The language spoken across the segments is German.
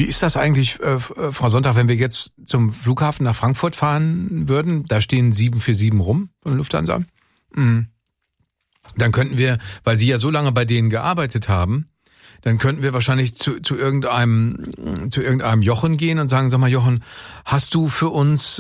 Wie ist das eigentlich, Frau Sonntag, wenn wir jetzt zum Flughafen nach Frankfurt fahren würden? Da stehen 747 rum von Lufthansa. Dann könnten wir, weil Sie ja so lange bei denen gearbeitet haben, dann könnten wir wahrscheinlich zu irgendeinem Jochen gehen und sagen, sag mal Jochen, hast du für uns,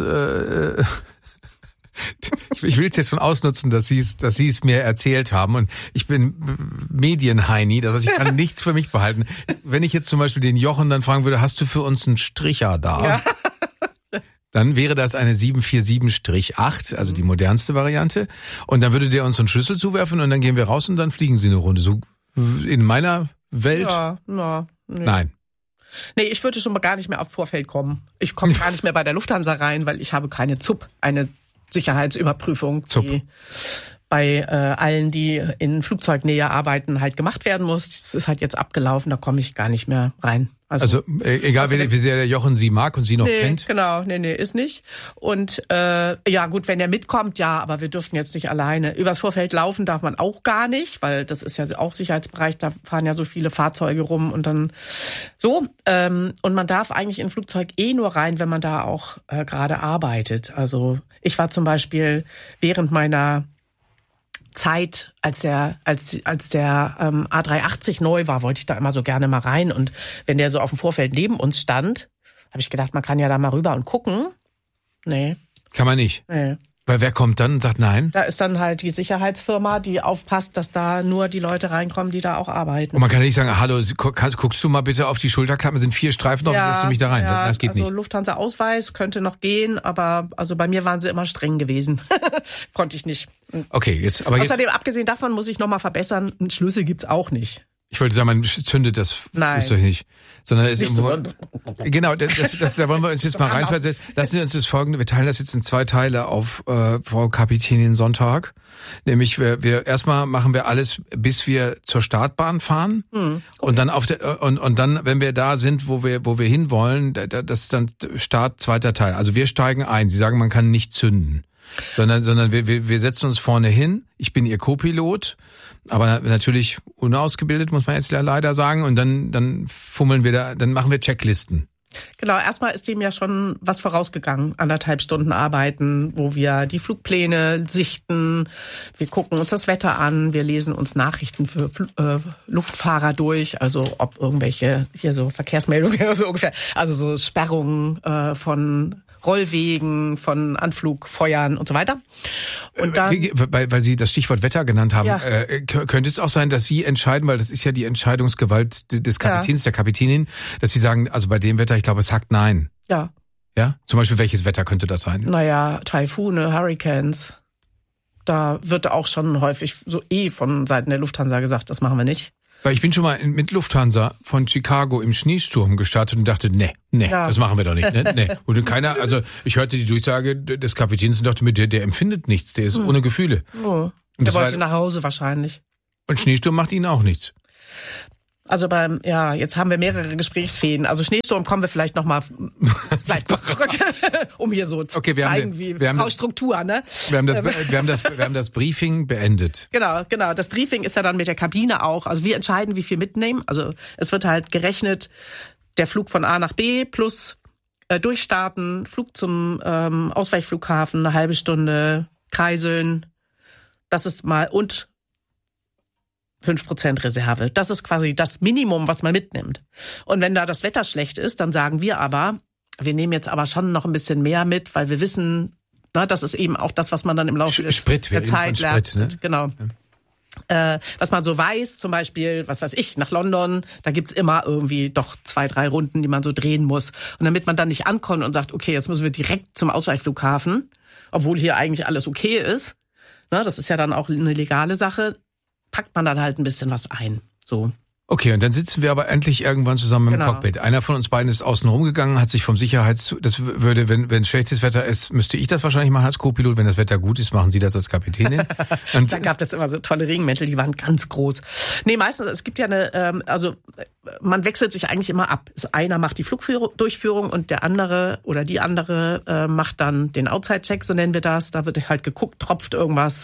ich will es jetzt schon ausnutzen, dass Sie es mir erzählt haben und ich bin Medienheini, das heißt, ich kann nichts für mich behalten. Wenn ich jetzt zum Beispiel den Jochen dann fragen würde, hast du für uns einen Stricher da? Ja. Dann wäre das eine 747-8, also die modernste Variante. Und dann würde der uns so einen Schlüssel zuwerfen und dann gehen wir raus und dann fliegen Sie eine Runde. So in meiner Welt? Nee. Nein. Nee, ich würde schon mal gar nicht mehr auf Vorfeld kommen. Ich komme gar nicht mehr bei der Lufthansa rein, weil ich habe keine ZUP, eine Sicherheitsüberprüfung, die bei allen, die in Flugzeugnähe arbeiten, halt gemacht werden muss. Das ist halt jetzt abgelaufen, da komme ich gar nicht mehr rein. Also egal, wie sehr der Jochen Sie mag und Sie noch kennt? Genau, nee, ist nicht. Und ja gut, wenn er mitkommt, ja, aber wir dürften jetzt nicht alleine. Übers Vorfeld laufen darf man auch gar nicht, weil das ist ja auch Sicherheitsbereich, da fahren ja so viele Fahrzeuge rum und dann so. Und man darf eigentlich in ein Flugzeug nur rein, wenn man da auch gerade arbeitet. Also ich war zum Beispiel während meiner Zeit, als der A380 neu war, wollte ich da immer so gerne mal rein. Und wenn der so auf dem Vorfeld neben uns stand, habe ich gedacht, man kann ja da mal rüber und gucken. Nee. Kann man nicht? Nee. Weil wer kommt dann und sagt nein? Da ist dann halt die Sicherheitsfirma, die aufpasst, dass da nur die Leute reinkommen, die da auch arbeiten. Und man kann nicht sagen, hallo, guckst du mal bitte auf die Schulterklappen, sind 4 Streifen drauf, lässt du mich da rein. Ja, das geht nicht. Also Lufthansa-Ausweis könnte noch gehen, aber also bei mir waren sie immer streng gewesen. Konnte ich nicht. Okay, Außerdem, abgesehen davon, muss ich nochmal verbessern, einen Schlüssel gibt's auch nicht. Ich wollte sagen, man zündet das Flugzeug nicht. Sondern es ist irgendwo, genau, da wollen wir uns jetzt mal reinversetzen. Lassen Sie uns das Folgende, wir teilen das jetzt in 2 Teile auf, Frau Kapitänin Sonntag. Nämlich, wir erstmal machen wir alles, bis wir zur Startbahn fahren. Okay. Und dann und dann, wenn wir da sind, wo wir hinwollen, das ist dann Start, 2. Teil. Also wir steigen ein. Sie sagen, man kann nicht zünden. Sondern wir setzen uns vorne hin. Ich bin Ihr Co-Pilot, aber natürlich unausgebildet, muss man jetzt ja leider sagen. Und dann fummeln wir da, dann machen wir Checklisten. Genau, erstmal ist dem ja schon was vorausgegangen. 1,5 Stunden arbeiten, wo wir die Flugpläne sichten. Wir gucken uns das Wetter an. Wir lesen uns Nachrichten für Luftfahrer durch. Also ob irgendwelche, hier so Verkehrsmeldungen, so ungefähr. Also so Sperrungen von Rollwegen, von Anflugfeuern und so weiter. Und dann, weil Sie das Stichwort Wetter genannt haben, könnte es auch sein, dass Sie entscheiden, weil das ist ja die Entscheidungsgewalt des Kapitäns, der Kapitänin, dass Sie sagen, also bei dem Wetter, ich glaube, es sagt nein. Ja. Ja? Zum Beispiel, welches Wetter könnte das sein? Naja, Taifune, Hurricanes. Da wird auch schon häufig so von Seiten der Lufthansa gesagt, das machen wir nicht. Weil ich bin schon mal mit Lufthansa von Chicago im Schneesturm gestartet und dachte, nee, das machen wir doch nicht. Nee. Und keiner, also ich hörte die Durchsage des Kapitäns und dachte mir, der empfindet nichts, der ist ohne Gefühle. Oh. Der wollte nach Hause wahrscheinlich. Und Schneesturm macht Ihnen auch nichts. Also jetzt haben wir mehrere Gesprächsfäden. Also Schneesturm kommen wir vielleicht nochmal zurück, um hier so zu zeigen, wie Struktur, ne? Wir haben das Briefing beendet. Genau. Das Briefing ist ja dann mit der Kabine auch. Also wir entscheiden, wie viel mitnehmen. Also es wird halt gerechnet, der Flug von A nach B plus durchstarten, Flug zum Ausweichflughafen, 1/2 Stunde, kreiseln. Das ist mal und 5% Reserve. Das ist quasi das Minimum, was man mitnimmt. Und wenn da das Wetter schlecht ist, dann sagen wir aber, wir nehmen jetzt aber schon noch ein bisschen mehr mit, weil wir wissen, das ist eben auch das, was man dann im Laufe der Zeit lernt. Ne? Genau. Ja. Was man so weiß, zum Beispiel, was weiß ich, nach London, da gibt's immer irgendwie doch 2, 3 Runden, die man so drehen muss. Und damit man dann nicht ankommt und sagt, okay, jetzt müssen wir direkt zum Ausweichflughafen, obwohl hier eigentlich alles okay ist. Das ist ja dann auch eine legale Sache. Packt man dann halt ein bisschen was ein. So. Okay, und dann sitzen wir aber endlich irgendwann zusammen im Cockpit. Einer von uns beiden ist außen rumgegangen, hat sich vom das würde, wenn schlechtes Wetter ist, müsste ich das wahrscheinlich machen als Co-Pilot. Wenn das Wetter gut ist, machen Sie das als Kapitänin. Und da gab es immer so tolle Regenmäntel, die waren ganz groß. Nee, meistens, es gibt ja man wechselt sich eigentlich immer ab. Einer macht die Flugdurchführung und der andere oder die andere macht dann den Outside-Check, so nennen wir das. Da wird halt geguckt, tropft irgendwas,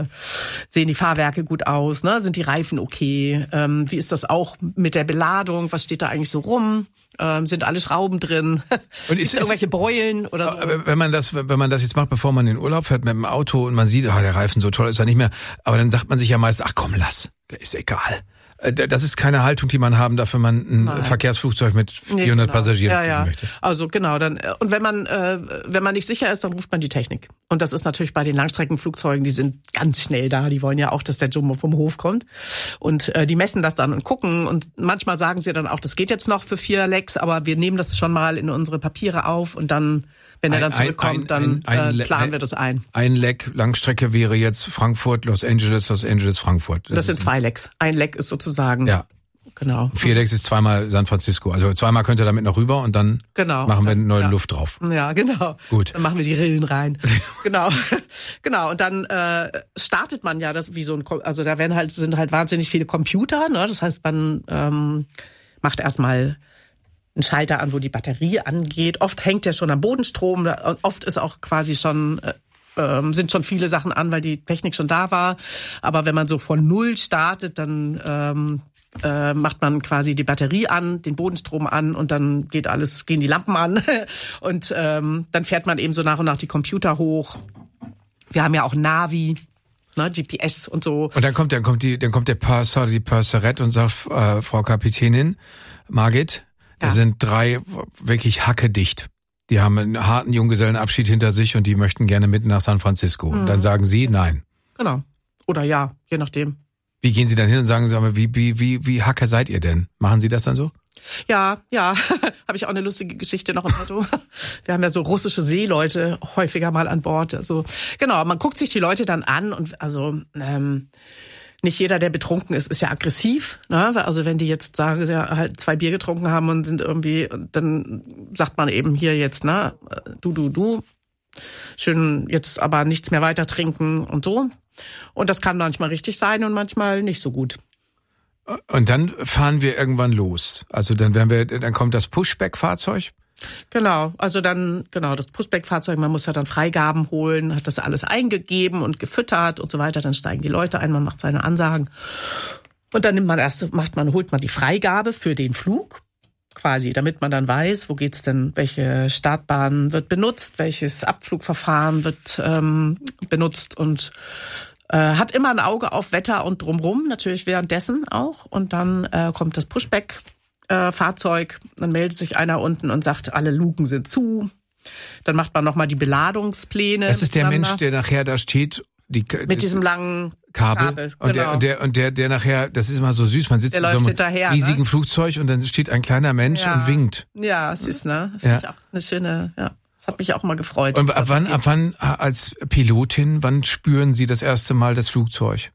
sehen die Fahrwerke gut aus, ne? Sind die Reifen okay? Wie ist das auch mit der Beladung? Was steht da eigentlich so rum? Sind alle Schrauben drin? Und ist irgendwelche Beulen oder so? Wenn man das jetzt macht, bevor man in den Urlaub fährt mit dem Auto und man sieht, der Reifen so toll ist er nicht mehr, aber dann sagt man sich ja meist, ach komm, lass, ist egal. Das ist keine Haltung, die man haben darf, wenn man ein Verkehrsflugzeug mit 400 Passagieren fliegen möchte. Also genau, dann und wenn man nicht sicher ist, dann ruft man die Technik. Und das ist natürlich bei den Langstreckenflugzeugen, die sind ganz schnell da. Die wollen ja auch, dass der Jumbo vom Hof kommt. Und die messen das dann und gucken. Und manchmal sagen sie dann auch, das geht jetzt noch für 4 Lecks, aber wir nehmen das schon mal in unsere Papiere auf und dann, wenn er dann zurückkommt, dann planen wir das ein. Ein Leck Langstrecke wäre jetzt Frankfurt, Los Angeles, Frankfurt. Das sind 2 Lecks. Ein Leck ist sozusagen... Ja. Genau. 4 Lecks ist zweimal San Francisco. Also zweimal könnt ihr damit noch rüber und dann machen wir neue Luft drauf. Ja, genau. Gut. Dann machen wir die Rillen rein. Genau. Genau. Und dann startet man ja das wie so ein, also da sind halt wahnsinnig viele Computer, ne? Das heißt, man macht erstmal einen Schalter an, wo die Batterie angeht. Oft hängt der schon am Bodenstrom. Oft ist auch quasi schon sind schon viele Sachen an, weil die Technik schon da war. Aber wenn man so von Null startet, dann macht man quasi die Batterie an, den Bodenstrom an und dann gehen die Lampen an und dann fährt man eben so nach und nach die Computer hoch. Wir haben ja auch Navi, ne, GPS und so. Und dann kommt der Purser, die Purserette und sagt, Frau Kapitänin, Margit, da sind 3 wirklich hackedicht. Die haben einen harten Junggesellenabschied hinter sich und die möchten gerne mit nach San Francisco. Und dann sagen Sie nein. Genau. Oder ja, je nachdem. Wie gehen Sie dann hin und sagen, wie Hacker seid ihr denn? Machen Sie das dann so? Ja, habe ich auch eine lustige Geschichte noch im Auto. Wir haben ja so russische Seeleute häufiger mal an Bord. Also genau, man guckt sich die Leute dann an und also nicht jeder, der betrunken ist ja aggressiv. Ne? Also wenn die jetzt sagen, ja, halt 2 Bier getrunken haben und sind irgendwie, dann sagt man eben hier jetzt, ne, du, schön jetzt aber nichts mehr weiter trinken und so. Und das kann manchmal richtig sein und manchmal nicht so gut. Und dann fahren wir irgendwann los. Also dann kommt das Pushback-Fahrzeug. Genau, also das Pushback-Fahrzeug, man muss ja dann Freigaben holen, hat das alles eingegeben und gefüttert und so weiter. Dann steigen die Leute ein, man macht seine Ansagen. Und dann holt man die Freigabe für den Flug. Quasi, damit man dann weiß, wo geht's denn, welche Startbahn wird benutzt, welches Abflugverfahren wird benutzt und hat immer ein Auge auf Wetter und drumrum, natürlich währenddessen auch. Und dann kommt das Pushback-Fahrzeug, dann meldet sich einer unten und sagt, alle Luken sind zu. Dann macht man nochmal die Beladungspläne. Das ist der Mensch, der nachher da steht. Mit diesem langen Kabel. Und der nachher, das ist immer so süß, man sitzt in so einem riesigen Flugzeug und dann steht ein kleiner Mensch und winkt. Ja, süß, ne? Das ist auch eine schöne, das hat mich auch mal gefreut. Und ab wann als Pilotin, wann spüren Sie das erste Mal das Flugzeug?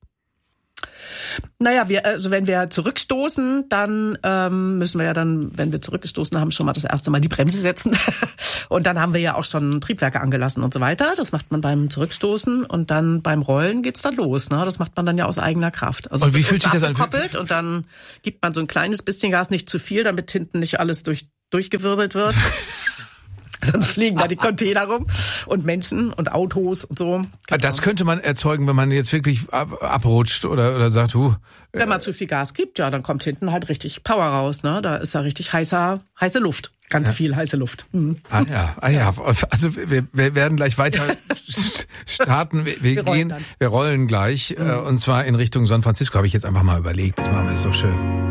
Naja, wenn wir zurückstoßen, dann müssen wir ja dann, wenn wir zurückgestoßen haben, schon mal das erste Mal die Bremse setzen. Und dann haben wir ja auch schon Triebwerke angelassen und so weiter. Das macht man beim Zurückstoßen und dann beim Rollen geht's dann los. Ne? Das macht man dann ja aus eigener Kraft. Also und wie fühlt sich das an? Und dann gibt man so ein kleines bisschen Gas, nicht zu viel, damit hinten nicht alles durchgewirbelt wird. Sonst fliegen da die Container rum und Menschen und Autos und so. Genau. Das könnte man erzeugen, wenn man jetzt wirklich abrutscht oder sagt, wenn man zu viel Gas gibt, ja, dann kommt hinten halt richtig Power raus, ne? Da ist ja richtig heiße Luft. Ganz viel heiße Luft. Mhm. Ah ja. Also wir werden gleich weiter starten. Wir rollen gleich. Und zwar in Richtung San Francisco, habe ich jetzt einfach mal überlegt. Das machen wir, ist doch schön.